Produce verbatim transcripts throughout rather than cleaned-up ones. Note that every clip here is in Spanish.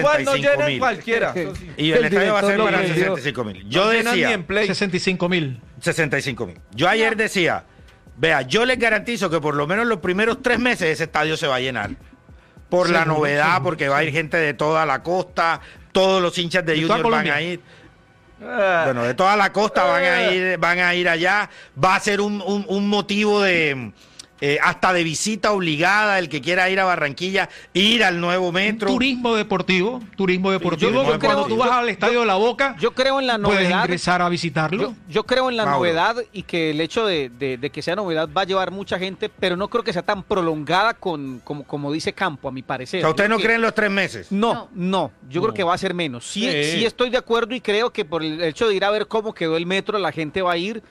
igual no llenan mil. cualquiera. Y el, el estadio va a ser para sesenta y cinco mil. Yo no decía... sesenta y cinco mil. sesenta y cinco mil. Yo ayer decía, vea, yo les garantizo que por lo menos los primeros tres meses ese estadio se va a llenar. Por sí, la novedad, sí, porque sí. va a ir gente de toda la costa, todos los hinchas de, de Junior van a ir. Bueno, de toda la costa van a ir, van a ir allá. Va a ser un, un, un motivo de eh, hasta de visita obligada, el que quiera ir a Barranquilla, ir al nuevo metro. Un turismo deportivo, turismo deportivo. Yo, yo cuando creo, tú vas yo, al Estadio yo, de la Boca, yo creo en la novedad. Puedes ingresar a visitarlo. Yo, yo creo en la Mauro. novedad y que el hecho de, de, de que sea novedad va a llevar mucha gente, pero no creo que sea tan prolongada con como, como dice Campo, a mi parecer. O sea, ¿usted no que, cree en los tres meses? No, no, no yo no. creo que va a ser menos. Sí, sí. sí estoy de acuerdo y creo que por el hecho de ir a ver cómo quedó el metro, la gente va a ir,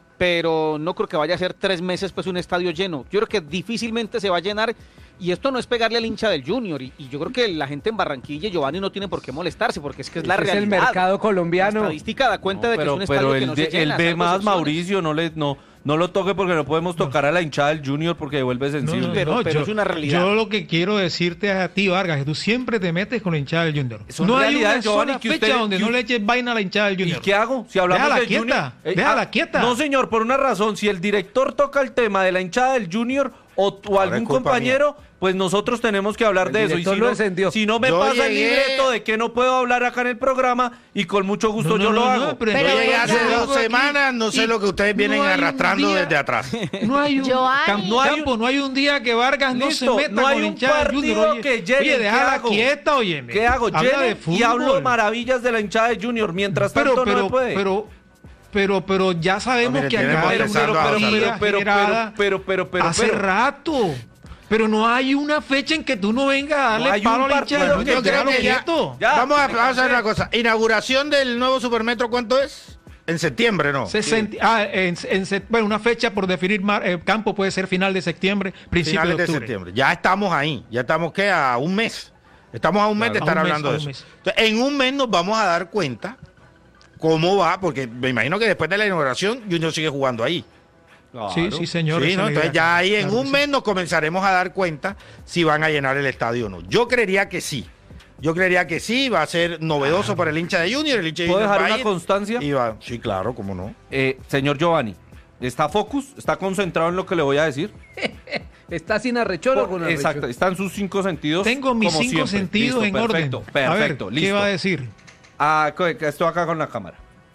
pero no creo que vaya a ser tres meses pues un estadio lleno. Yo creo que difícilmente se va a llenar y esto no es pegarle al hincha del Junior y, y yo creo que la gente en Barranquilla, Giovanni, no tiene por qué molestarse porque es que es la Ese realidad. Es el mercado colombiano. La estadística da cuenta no, de que pero, es un estadio pero que no se llena. Él ve más, Mauricio, no le no no lo toque porque no podemos tocar no. a la hinchada del Junior porque devuelve sensible. No, no, pero no, pero yo, es una realidad. Yo lo que quiero decirte a ti, Vargas, que tú siempre te metes con la hinchada del Junior. Son no hay una Giovanni, sola que fecha usted, donde que... no le eches vaina a la hinchada del Junior. ¿Y qué hago? Si hablamos déjala del quieta, Junior... Eh, déjala ah, quieta. No, señor, por una razón. Si el director toca el tema de la hinchada del Junior o, o algún compañero... Mía. Pues nosotros tenemos que hablar el de eso. Y si no, si no me yo pasa llegué... el libreto de que no puedo hablar acá en el programa, y con mucho gusto no, no, yo no, lo no, hago. No, pero pero yo llegué hace yo dos semanas, no sé lo que ustedes vienen no arrastrando día, desde atrás. No hay un, Giovanni, no hay un, no hay un día que Vargas listo, no se meta no hay con un hinchada del Junior. Oye, que llene, oye déjala hago? quieta, oye. ¿Qué hago? Llene y hablo maravillas de la hinchada de Junior. Mientras tanto pero, pero, no me puede. Pero, pero, pero ya sabemos no, mire, que acá hay una pero, pero, pero, pero, pero, pero, pero, hace pero. rato. Pero no hay una fecha en que tú no vengas a darle no palo a la hinchada. Bueno, yo creo que ya, ya, vamos, a, vamos a hacer una cosa. Inauguración del nuevo Supermetro, ¿cuánto es? En septiembre, ¿no? sesenta, ah, en, en, bueno, una fecha por definir mar, eh, campo puede ser final de septiembre, principio Finales de octubre. de septiembre. Ya estamos ahí. Ya estamos, ¿qué? A un mes. Estamos a un mes claro, de estar hablando mes, de eso. Entonces, en un mes nos vamos a dar cuenta cómo va, porque me imagino que después de la inauguración Junior sigue jugando ahí. Claro. Sí, sí, señor. Sí, ¿no? Entonces ya ahí en claro un mes sí. nos comenzaremos a dar cuenta si van a llenar el estadio o no. Yo creería que sí. Yo creería que sí, va a ser novedoso ah. para el hincha de Junior. El hincha de ¿Puedo Junior dejar va una constancia? Y va, sí, claro, cómo no. Eh, señor Giovanni, ¿está focus? ¿Está concentrado en lo que le voy a decir? ¿Está sin arrechón o con arrechón? Exacto, están sus cinco sentidos. Tengo mis como cinco siempre. sentidos listo, en perfecto, orden. Perfecto, a ver, listo. ¿qué va a decir? Ah, estoy acá con la cámara.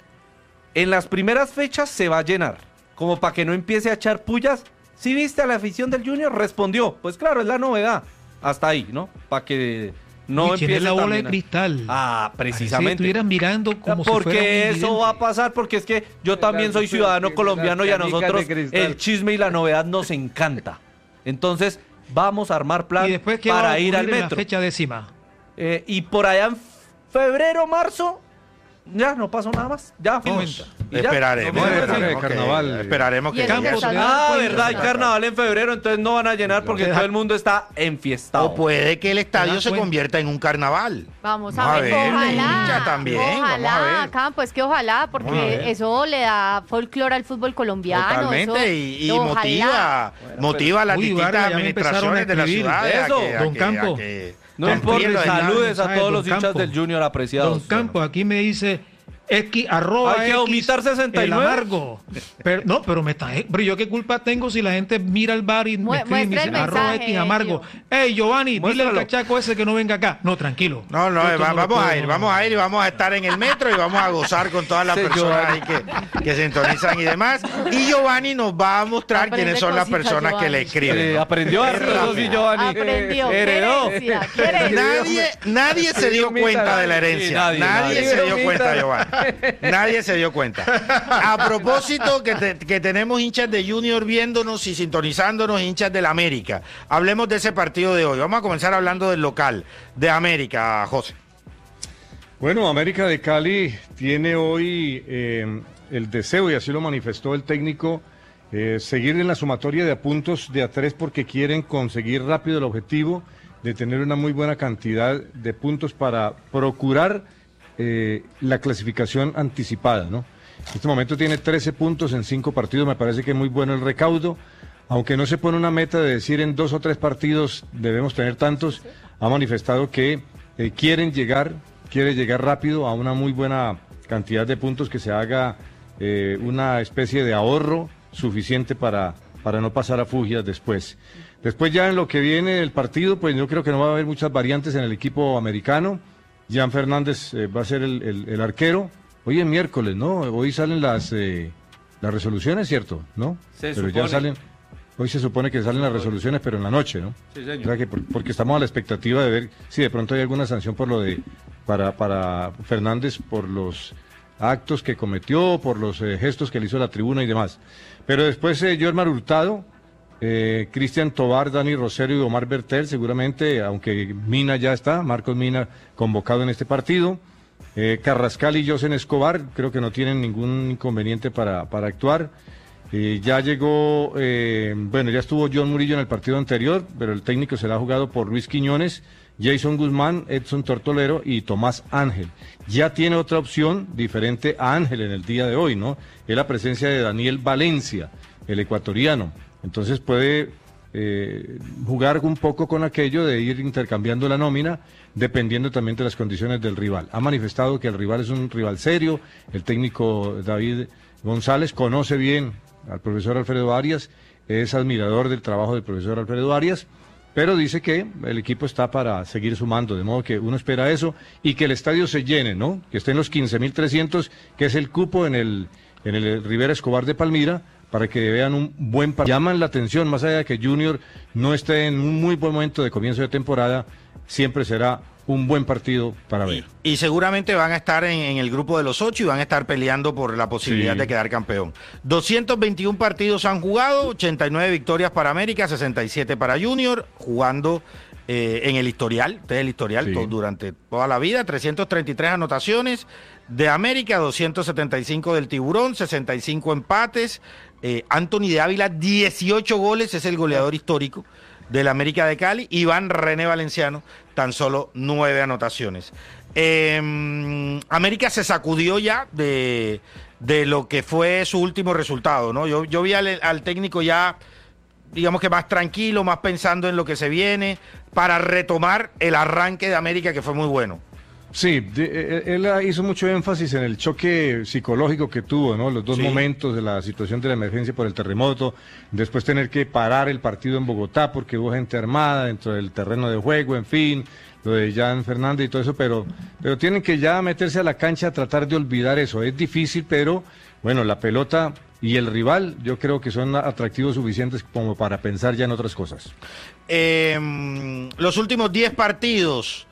En las primeras fechas se va a llenar. Como para que no empiece a echar pullas. ¿Sí viste a la afición del Junior? Respondió. Pues claro, es la novedad. Hasta ahí, ¿no? Para que no Uy, empiece la bola también de cristal. Ah, precisamente. Si estuvieran mirando como porque si fuera un eso va a pasar, porque es que yo también soy ciudadano colombiano y a nosotros el chisme y la novedad nos encanta. Entonces, vamos a armar plan ¿Y después qué para va a ir al en metro. La fecha décima. Eh, y por allá en febrero, marzo, ya no pasó nada más. Ya fuimos. Y esperaremos. Ya, esperaremos que, carnaval. Esperaremos que Campos, Ah, verdad, hay carnaval en febrero, entonces no van a llenar porque todo el mundo está enfiestado. O puede que el estadio se convierta en un carnaval. Vamos a ver, ojalá. También, ojalá, vamos a ver. Campo, es que ojalá, porque eso le da folclore al fútbol colombiano. Totalmente, eso, y, y motiva, bueno, motiva a las distintas administraciones de la ciudad. Eso, a que, don a que, Campo. A que, no importa, saludes a todos los hinchas Campo, del Junior apreciados. Don Campo, aquí me dice... X, arroba hay que omitar sesenta y nueve. El amargo. Pero, no, pero me está. Pero yo qué culpa tengo si la gente mira el bar y me escribe y me dice mensaje, arroba X amargo. Ey, Giovanni, Muéstralo. dile al cachaco ese que no venga acá. No, tranquilo. No, no, Esto va, no vamos puedo, a ir, no. vamos a ir y vamos a estar en el metro y vamos a gozar con todas las Sí, personas ahí que, que sintonizan y demás. Y Giovanni nos va a mostrar Aprende quiénes son las cositas, personas que le Giovanni. escriben. Eh, ¿no? aprendió a hacer eso, sí, Giovanni. Aprendió. Heredó. Querencia, querencia. Nadie, nadie se dio cuenta de la herencia. Sí, nadie, nadie, nadie. se dio cuenta, Giovanni. Nadie se dio cuenta. A propósito que, te, que tenemos hinchas de Junior viéndonos y sintonizándonos, hinchas del América. Hablemos de ese partido de hoy. Vamos a comenzar hablando del local de América, José. Bueno, América de Cali tiene hoy eh, el deseo, y así lo manifestó el técnico, eh, seguir en la sumatoria de puntos de a tres porque quieren conseguir rápido el objetivo de tener una muy buena cantidad de puntos para procurar eh, la clasificación anticipada, ¿no? En este momento tiene trece puntos en cinco partidos, me parece que es muy bueno el recaudo, aunque no se pone una meta de decir en dos o tres partidos debemos tener tantos, ha manifestado que eh, quieren llegar, quiere llegar rápido a una muy buena cantidad de puntos, que se haga eh, una especie de ahorro suficiente para, para no pasar a fugias después. Después ya en lo que viene el partido, pues yo creo que no va a haber muchas variantes en el equipo americano. Jan Fernández eh, va a ser el, el, el arquero. Hoy es miércoles, ¿no? Hoy salen las eh, las resoluciones, ¿cierto? ¿No? Se pero supone. ya salen. Hoy se supone que salen las resoluciones, pero en la noche, ¿no? Sí, señor. O sea que por- porque estamos a la expectativa de ver si de pronto hay alguna sanción por lo de para para Fernández por los actos que cometió, por los eh, gestos que le hizo a la tribuna y demás. Pero después eh, Jormar Hurtado, eh, Cristian Tobar, Dani Rosero y Omar Bertel, seguramente, aunque Mina ya está, Marcos Mina convocado en este partido. Eh, Carrascal y Josen Escobar, creo que no tienen ningún inconveniente para, para actuar. Eh, ya llegó, eh, bueno, ya estuvo John Murillo en el partido anterior, pero el técnico será jugado por Luis Quiñones, Jason Guzmán, Edson Tortolero y Tomás Ángel. Ya tiene otra opción diferente a Ángel en el día de hoy, ¿no? Es la presencia de Daniel Valencia, el ecuatoriano. Entonces puede eh, jugar un poco con aquello de ir intercambiando la nómina, dependiendo también de las condiciones del rival. Ha manifestado que el rival es un rival serio, el técnico David González conoce bien al profesor Alfredo Arias, es admirador del trabajo del profesor Alfredo Arias, pero dice que el equipo está para seguir sumando, de modo que uno espera eso y que el estadio se llene, ¿no? Que esté en los quince mil trescientos, que es el cupo en el, en el Rivera Escobar de Palmira, para que vean un buen partido. Llaman la atención, más allá de que Junior no esté en un muy buen momento de comienzo de temporada, siempre será un buen partido para ver. Y, y seguramente van a estar en, en el grupo de los ocho y van a estar peleando por la posibilidad Sí. de quedar campeón. doscientos veintiún partidos han jugado, ochenta y nueve victorias para América, sesenta y siete para Junior, jugando eh, en el historial, este es el historial Sí. todo- durante toda la vida, trescientas treinta y tres anotaciones de América, doscientos setenta y cinco del Tiburón, sesenta y cinco empates. eh, Anthony de Ávila, dieciocho goles, es el goleador histórico del América de Cali. Iván René Valenciano, tan solo nueve anotaciones. Eh, América se sacudió ya de, de lo que fue su último resultado, ¿no? Yo, yo vi al, al técnico ya, digamos que más tranquilo, más pensando en lo que se viene, para retomar el arranque de América, que fue muy bueno. Sí, de- él él hizo mucho énfasis en el choque psicológico que tuvo, ¿no? Los dos Sí. momentos de la situación de la emergencia por el terremoto, después tener que parar el partido en Bogotá porque hubo gente armada dentro del terreno de juego, en fin, lo de Jan Fernández y todo eso, pero, pero tienen que ya meterse a la cancha a tratar de olvidar eso. Es difícil, pero bueno, la pelota y el rival yo creo que son atractivos suficientes como para pensar ya en otras cosas. Eh, los últimos diez partidos.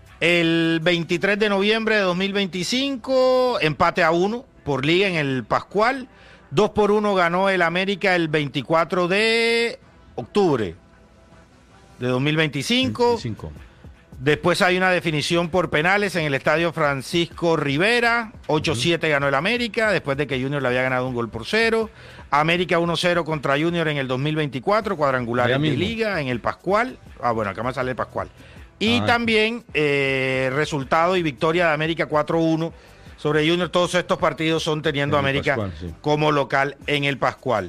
El veintitrés de noviembre de dos mil veinticinco, empate a uno por liga en el Pascual. dos por uno ganó el América el veinticuatro de octubre de dos mil veinticinco. veinticinco. Después hay una definición por penales en el estadio Francisco Rivera. ocho siete ganó el América, después de que Junior le había ganado un gol por cero. América uno cero contra Junior en el dos mil veinticuatro, cuadrangular Allá de mismo. liga en el Pascual. Ah, bueno, acá me sale el Pascual. Y Ah. también eh, resultado y victoria de América cuatro uno sobre Junior. Todos estos partidos son teniendo a En el América Pascual, sí. como local en el Pascual.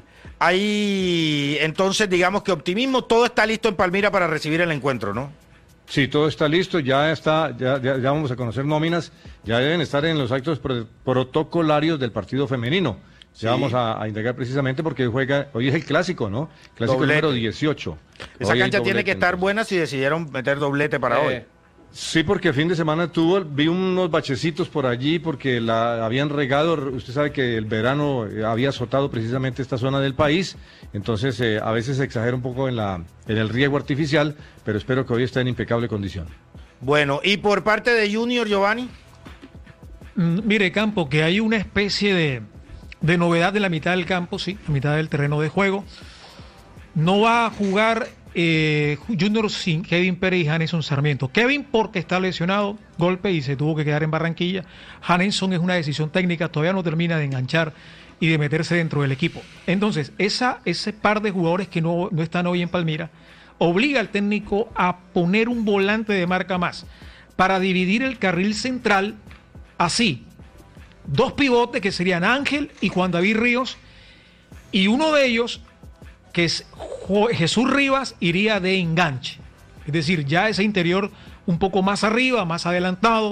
Ahí, entonces, digamos que optimismo, todo está listo en Palmira para recibir el encuentro, ¿no? Sí, todo está listo, ya está, ya, ya, ya vamos a conocer nóminas, ya deben estar en los actos pro- protocolarios del partido femenino. Ya Sí. vamos a, a indagar precisamente porque hoy juega, hoy es el clásico, ¿no? Clásico Doblete. número dieciocho. Esa Hoy hay cancha tiene doblete, que estar entonces. buena si decidieron meter doblete para Eh, hoy. Sí, porque el fin de semana tuvo, vi unos bachecitos por allí porque la habían regado, usted sabe que el verano eh, había azotado precisamente esta zona del país, entonces eh, a veces se exagera un poco en, la, en el riego artificial, pero espero que hoy esté en impecable condición. Bueno, y por parte de Junior, Giovanni. Mm, Mire, Campo, que hay una especie de, de novedad en la mitad del campo, sí, la mitad del terreno de juego. No va a jugar eh, Junior sin Kevin Pérez y Janeson Sarmiento. Kevin porque está lesionado, golpe y se tuvo que quedar en Barranquilla. Janeson es una decisión técnica, todavía no termina de enganchar y de meterse dentro del equipo. Entonces, esa, ese par de jugadores que no, no están hoy en Palmira obliga al técnico a poner un volante de marca más para dividir el carril central así. Dos pivotes que serían Ángel y Juan David Ríos, y uno de ellos, que es Jo- Jesús Rivas, iría de enganche. Es decir, ya ese interior un poco más arriba, más adelantado.